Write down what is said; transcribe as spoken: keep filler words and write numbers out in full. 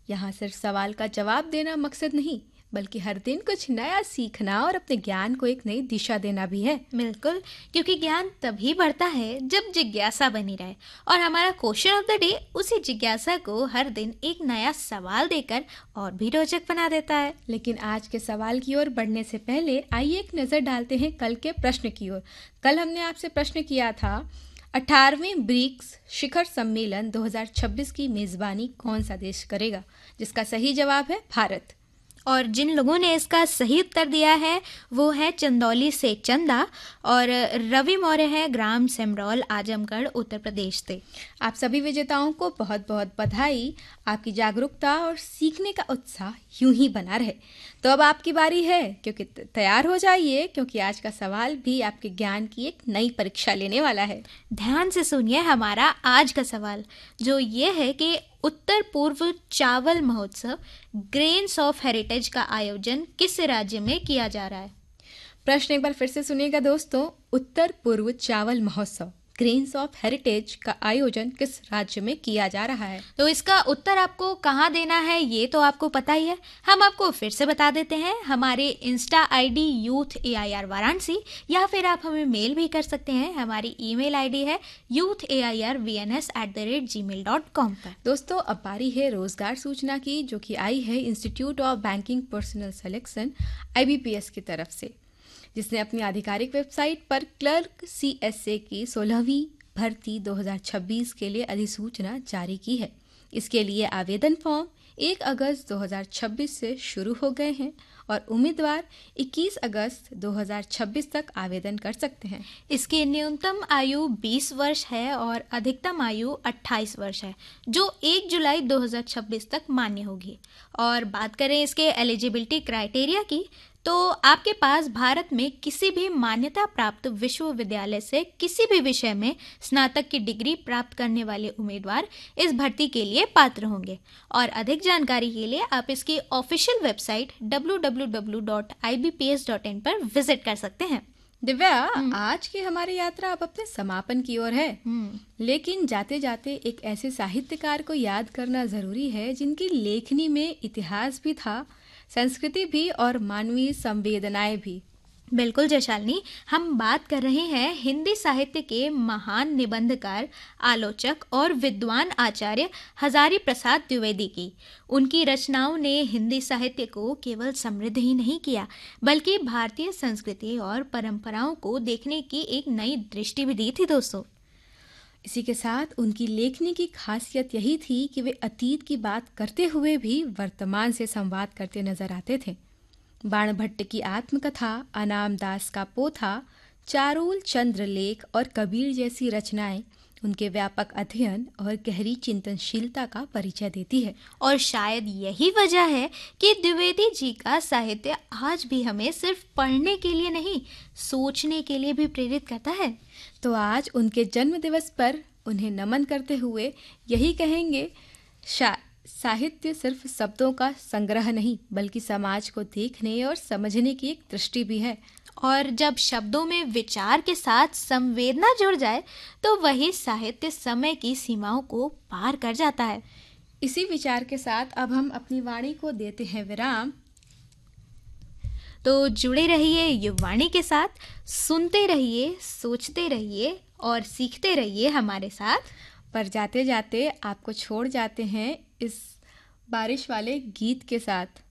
यहाँ सिर्फ सवाल का जवाब देना मकसद नहीं, बल्कि हर दिन कुछ नया सीखना और अपने ज्ञान को एक नई दिशा देना भी है। बिल्कुल, क्योंकि ज्ञान तभी बढ़ता है जब जिज्ञासा बनी रहे, और हमारा क्वेश्चन ऑफ द डे उसी जिज्ञासा को हर दिन एक नया सवाल देकर और भी रोचक बना देता है। लेकिन आज के सवाल की ओर बढ़ने से पहले आइए एक नज़र डालते हैं कल के प्रश्न की ओर। कल हमने आपसे प्रश्न किया था, अठारहवीं ब्रिक्स शिखर सम्मेलन दो हज़ार छब्बीस की मेजबानी कौन सा देश करेगा, जिसका सही जवाब है भारत। और जिन लोगों ने इसका सही उत्तर दिया है वो है चंदौली से चंदा, और रवि मौर्य है ग्राम सेमरौल, आजमगढ़, उत्तर प्रदेश से। आप सभी विजेताओं को बहुत बहुत बधाई। आपकी जागरूकता और सीखने का उत्साह यूं ही बना रहे। तो अब आपकी बारी है, क्योंकि तैयार हो जाइए, क्योंकि आज का सवाल भी आपके ज्ञान की एक नई परीक्षा लेने वाला है। ध्यान से सुनिए हमारा आज का सवाल, जो ये है कि उत्तर पूर्व चावल महोत्सव ग्रेन्स ऑफ हेरिटेज का आयोजन किस राज्य में किया जा रहा है। प्रश्न एक बार फिर से सुनिएगा दोस्तों। उत्तर पूर्व चावल महोत्सव ग्रेन्स ऑफ हेरिटेज का आयोजन किस राज्य में किया जा रहा है। तो इसका उत्तर आपको कहाँ देना है ये तो आपको पता ही है, हम आपको फिर से बता देते हैं। हमारे Insta ID youth A I R Varanasi, या फिर आप हमें मेल भी कर सकते हैं। हमारी ईमेल आईडी है youth A I R V N S at the rate ji mail dot com पर। दोस्तों, अब बारी है रोजगार सूचना की, जो कि आई है institute of banking personal selection I B P S की तरफ से, जिसने अपनी आधिकारिक वेबसाइट पर क्लर्क सी एस ए की सोलहवीं भर्ती दो हज़ार छब्बीस के लिए अधिसूचना जारी की है। इसके लिए आवेदन फॉर्म एक अगस्त दो हज़ार छब्बीस से शुरू हो गए हैं और उम्मीदवार इक्कीस अगस्त दो हज़ार छब्बीस तक आवेदन कर सकते हैं। इसकी न्यूनतम आयु बीस वर्ष है और अधिकतम आयु अट्ठाईस वर्ष है, जो एक जुलाई दो हज़ार छब्बीस तक मान्य होगी। और बात करें इसके एलिजिबिलिटी क्राइटेरिया की, तो आपके पास भारत में किसी भी मान्यता प्राप्त विश्वविद्यालय से किसी भी विषय में स्नातक की डिग्री प्राप्त करने वाले उम्मीदवार इस भर्ती के लिए पात्र होंगे। और अधिक जानकारी के लिए आप इसकी official website W W W dot I B P S dot in पर विजिट कर सकते हैं। दिव्या, आज की हमारी यात्रा अब अपने समापन की ओर है, लेकिन जाते जाते एक ऐसे साहित्यकार को याद करना जरूरी है जिनकी लेखनी में इतिहास भी था, संस्कृति भी और मानवीय संवेदनाएं भी। बिल्कुल जयशालिनी, हम बात कर रहे हैं हिंदी साहित्य के महान निबंधकार, आलोचक और विद्वान आचार्य हजारी प्रसाद द्विवेदी की। उनकी रचनाओं ने हिंदी साहित्य को केवल समृद्ध ही नहीं किया, बल्कि भारतीय संस्कृति और परंपराओं को देखने की एक नई दृष्टि भी दी थी दोस्तों। इसी के साथ उनकी लेखनी की खासियत यही थी कि वे अतीत की बात करते हुए भी वर्तमान से संवाद करते नजर आते थे। बाणभट्ट की आत्मकथा, अनाम दास का पोथा, चारुल चंद्रलेख और कबीर जैसी रचनाएं उनके व्यापक अध्ययन और गहरी चिंतनशीलता का परिचय देती है। और शायद यही वजह है कि द्विवेदी जी का साहित्य आज भी हमें सिर्फ पढ़ने के लिए नहीं, सोचने के लिए भी प्रेरित करता है। तो आज उनके जन्म दिवस पर उन्हें नमन करते हुए यही कहेंगे, साहित्य सिर्फ शब्दों का संग्रह नहीं, बल्कि समाज को देखने और समझने की एक दृष्टि भी है। और जब शब्दों में विचार के साथ संवेदना जुड़ जाए तो वही साहित्य समय की सीमाओं को पार कर जाता है। इसी विचार के साथ अब हम अपनी वाणी को देते हैं विराम। तो जुड़े रहिए युवाणी के साथ, सुनते रहिए, सोचते रहिए और सीखते रहिए हमारे साथ। पर जाते जाते आपको छोड़ जाते हैं इस बारिश वाले गीत के साथ।